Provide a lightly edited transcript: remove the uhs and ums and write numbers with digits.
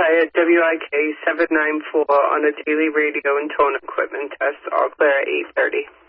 verify at WIK 794 on a daily radio and tone equipment test, all clear at 8:30.